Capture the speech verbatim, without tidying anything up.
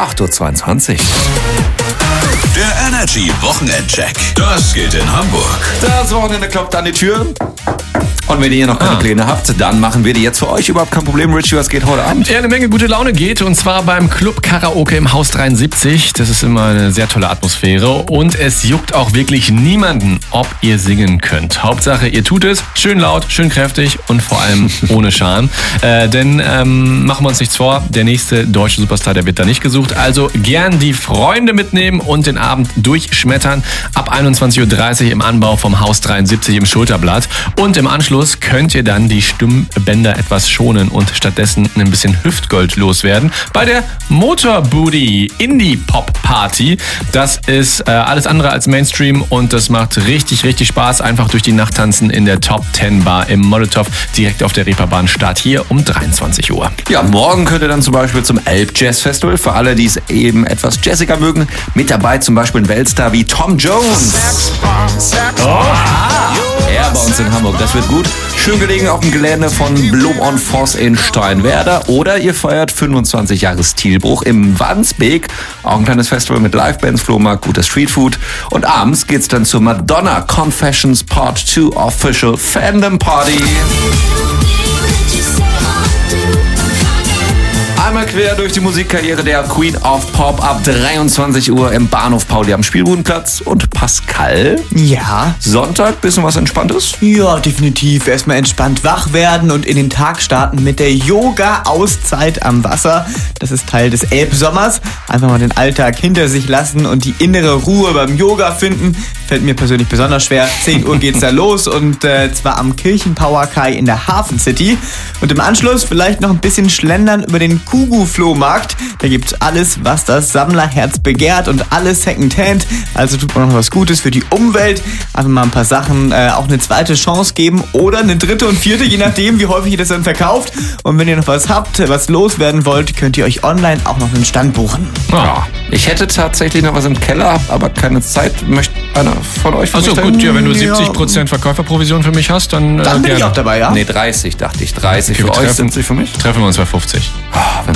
acht Uhr zweiundzwanzig. Der Energy Wochenendcheck. Das geht in Hamburg. Das Wochenende klopft an die Tür. Und wenn ihr noch keine ah. Pläne habt, dann machen wir die jetzt für euch. Überhaupt kein Problem. Richie, was geht heute Abend? Ja, eine Menge gute Laune geht. Und zwar beim Club Karaoke im Haus dreiundsiebzig. Das ist immer eine sehr tolle Atmosphäre. Und es juckt auch wirklich niemanden, ob ihr singen könnt. Hauptsache, ihr tut es schön laut, schön kräftig und vor allem ohne Scham. Äh, denn ähm, machen wir uns nichts vor, der nächste deutsche Superstar, der wird da nicht gesucht. Also gern die Freunde mitnehmen und den Abend durchschmettern. Ab einundzwanzig Uhr dreißig im Anbau vom Haus dreiundsiebzig im Schulterblatt. Und im Anschluss könnt ihr dann die Stimmbänder etwas schonen und stattdessen ein bisschen Hüftgold loswerden bei der Motorbooty Indie Pop Party. Das ist äh, alles andere als Mainstream und das macht richtig, richtig Spaß. Einfach durch die Nacht tanzen in der Top zehn Bar im Molotow direkt auf der Reeperbahn. Start hier um dreiundzwanzig Uhr. Ja, morgen könnt ihr dann zum Beispiel zum Elb Jazz Festival, für alle, die es eben etwas jazziger mögen. Mit dabei zum Beispiel ein Weltstar wie Tom Jones. Oh. Er bei uns in Hamburg, das wird gut. Schön gelegen auf dem Gelände von Blom on Voss in Steinwerder. Oder ihr feiert fünfundzwanzig Jahre Stilbruch im Wandsbek. Auch ein kleines Festival mit Livebands, Flohmarkt, guter Streetfood. Und abends geht's dann zur Madonna Confessions Part zwei Official Fandom Party. Einmal quer durch die Musikkarriere der Queen of Pop ab dreiundzwanzig Uhr im Bahnhof Pauli am Spielbudenplatz. Und Pascal? Ja? Sonntag, bisschen was Entspanntes? Ja, definitiv. Erstmal entspannt wach werden und in den Tag starten mit der Yoga-Auszeit am Wasser. Das ist Teil des Elbsommers. Einfach mal den Alltag hinter sich lassen und die innere Ruhe beim Yoga finden. Fällt mir persönlich besonders schwer. zehn Uhr geht's da los und äh, zwar am Kirchenpower-Kai in der Hafen City. Und im Anschluss vielleicht noch ein bisschen schlendern über den Kugu-Flohmarkt. Da gibt's alles, was das Sammlerherz begehrt und alles Secondhand. Also tut man noch was Gutes für die Umwelt. Einfach mal ein paar Sachen äh, auch eine zweite Chance geben oder eine dritte und vierte, je nachdem, wie häufig ihr das dann verkauft. Und wenn ihr noch was habt, was loswerden wollt, könnt ihr euch online auch noch einen Stand buchen. Ja, ich hätte tatsächlich noch was im Keller, aber keine Zeit. Möchte einer von euch? Also gut, ja, wenn du siebzig Prozent Verkäuferprovision für mich hast, dann, dann äh, bin ich auch dabei, ja? Nee, dreißig dachte ich. dreißig Okay, für euch, treffen, sind sie für mich? Treffen wir uns bei fünfzig. Oh,